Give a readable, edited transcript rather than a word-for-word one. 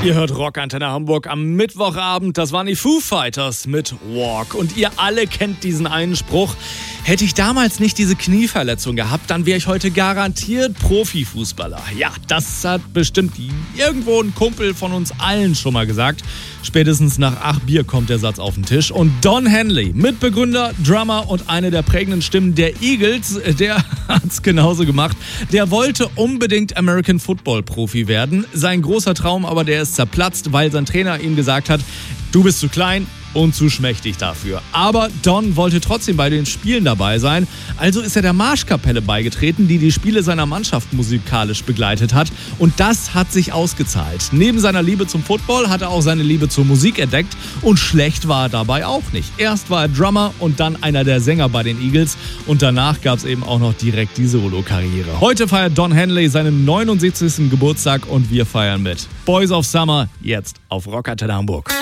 Ihr hört Rockantenne Hamburg am Mittwochabend. Das waren die Foo Fighters mit Walk. Und ihr alle kennt diesen einen Spruch. Hätte ich damals nicht diese Knieverletzung gehabt, dann wäre ich heute garantiert Profifußballer. Ja, das hat bestimmt irgendwo ein Kumpel von uns allen schon mal gesagt. Spätestens nach 8 Bier kommt der Satz auf den Tisch. Und Don Henley, Mitbegründer, Drummer und eine der prägenden Stimmen der Eagles, der hat's genauso gemacht. Der wollte unbedingt American Football Profi werden. Sein großer Traum aber, der ist zerplatzt, weil sein Trainer ihm gesagt hat, du bist zu klein und zu schmächtig dafür. Aber Don wollte trotzdem bei den Spielen dabei sein. Also ist er der Marschkapelle beigetreten, die Spiele seiner Mannschaft musikalisch begleitet hat. Und das hat sich ausgezahlt. Neben seiner Liebe zum Football hat er auch seine Liebe zur Musik entdeckt. Und schlecht war er dabei auch nicht. Erst war er Drummer und dann einer der Sänger bei den Eagles. Und danach gab es eben auch noch direkt die Solo-Karriere. Heute feiert Don Henley seinen 79. Geburtstag und wir feiern mit. Boys of Summer, jetzt auf Rockantenne Hamburg.